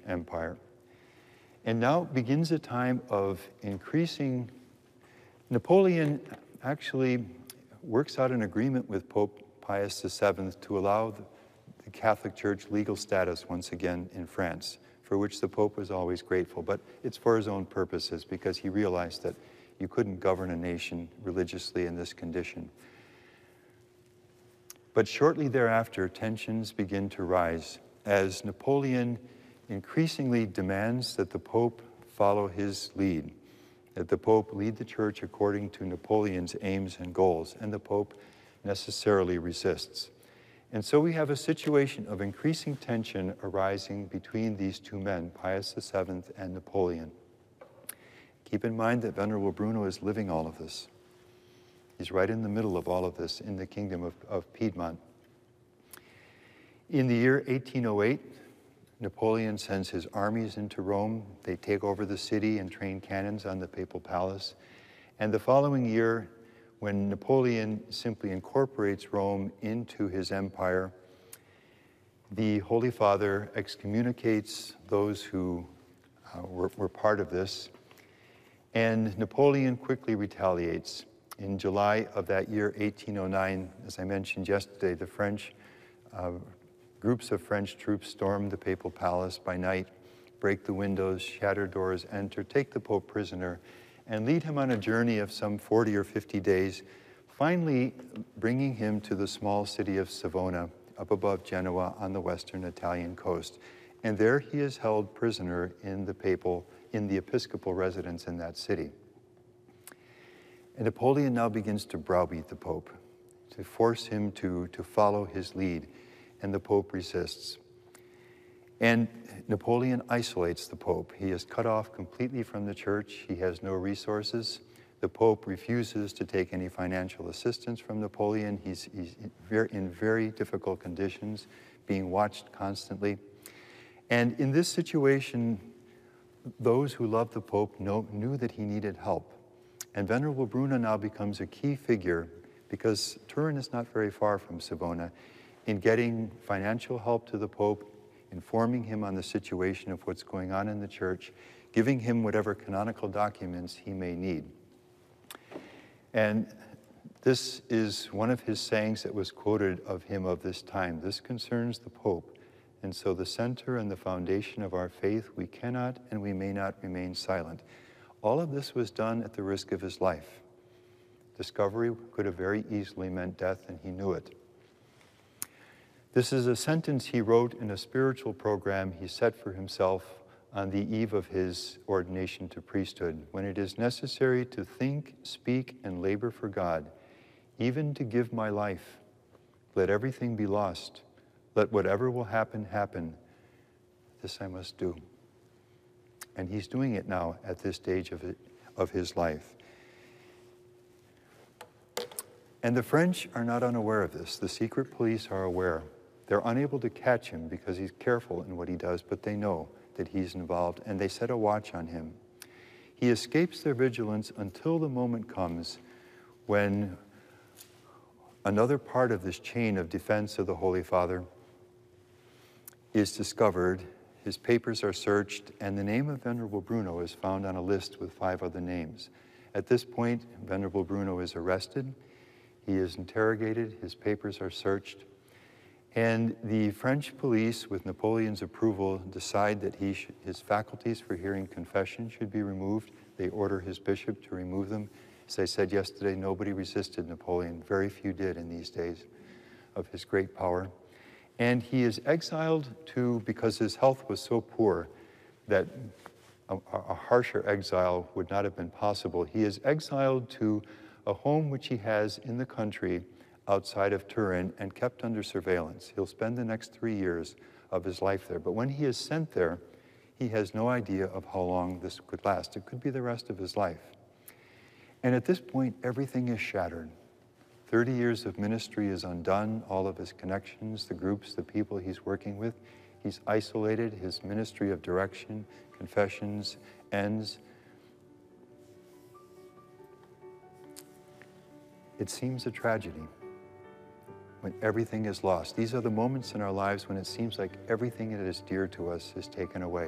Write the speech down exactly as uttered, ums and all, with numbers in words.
Empire. And now begins a time of increasing. Napoleon actually works out an agreement with Pope Pius the seventh to allow the, the Catholic Church legal status once again in France, for which the Pope was always grateful. But it's for his own purposes, because he realized that you couldn't govern a nation religiously in this condition. But shortly thereafter, tensions begin to rise as Napoleon increasingly demands that the Pope follow his lead, that the Pope lead the Church according to Napoleon's aims and goals, and the Pope necessarily resists. And so we have a situation of increasing tension arising between these two men, Pius the seventh and Napoleon. Keep in mind that Venerable Bruno is living all of this. He's right in the middle of all of this in the kingdom of, of Piedmont. In the year eighteen oh eight, Napoleon sends his armies into Rome. They take over the city and train cannons on the papal palace. And the following year, when Napoleon simply incorporates Rome into his empire, the Holy Father excommunicates those who uh, were, were part of this. And Napoleon quickly retaliates. In July of that year, eighteen oh nine, as I mentioned yesterday, the French uh, Groups of French troops storm the papal palace by night, break the windows, shatter doors, enter, take the Pope prisoner, and lead him on a journey of some forty or fifty days, finally bringing him to the small city of Savona, up above Genoa on the western Italian coast. And there he is held prisoner in the papal, in the episcopal residence in that city. And Napoleon now begins to browbeat the Pope, to force him to, to follow his lead. And the Pope resists. And Napoleon isolates the Pope. He is cut off completely from the Church. He has no resources. The Pope refuses to take any financial assistance from Napoleon. He's, he's in very difficult conditions, being watched constantly. And in this situation, those who loved the Pope know, knew that he needed help. And Venerable Bruno now becomes a key figure, because Turin is not very far from Savona, in getting financial help to the Pope, informing him on the situation of what's going on in the Church, giving him whatever canonical documents he may need. And this is one of his sayings that was quoted of him of this time. This concerns the Pope, and so the center and the foundation of our faith, we cannot and we may not remain silent. All of this was done at the risk of his life. Discovery could have very easily meant death, and he knew it. This is a sentence he wrote in a spiritual program he set for himself on the eve of his ordination to priesthood. When it is necessary to think, speak, and labor for God, even to give my life, let everything be lost. Let whatever will happen, happen. This I must do. And he's doing it now at this stage of, it, of his life. And the French are not unaware of this. The secret police are aware. They're unable to catch him because he's careful in what he does, but they know that he's involved, and they set a watch on him. He escapes their vigilance until the moment comes when another part of this chain of defense of the Holy Father is discovered. His papers are searched, and the name of Venerable Bruno is found on a list with five other names. At this point, Venerable Bruno is arrested. He is interrogated. His papers are searched. And the French police, with Napoleon's approval, decide that he should, his faculties for hearing confession should be removed. They order his bishop to remove them. As I said yesterday, nobody resisted Napoleon. Very few did in these days of his great power. And he is exiled to, because his health was so poor that a, a harsher exile would not have been possible. He is exiled to a home which he has in the country outside of Turin and kept under surveillance. He'll spend the next three years of his life there. But when he is sent there, he has no idea of how long this could last. It could be the rest of his life. And at this point, everything is shattered. thirty years of ministry is undone, all of his connections, the groups, the people he's working with. He's isolated, his ministry of direction, confessions, ends. It seems a tragedy when everything is lost. These are the moments in our lives when it seems like everything that is dear to us is taken away.